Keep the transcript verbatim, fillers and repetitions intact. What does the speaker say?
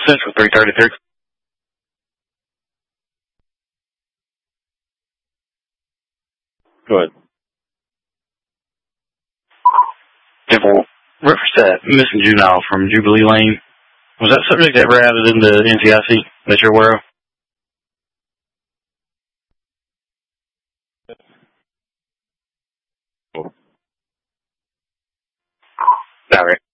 Central three thirty-three. Go ahead. Temple, reference that missing juvenile from Jubilee Lane. Was that subject ever added into N C I C that you're aware of? Cool. All right.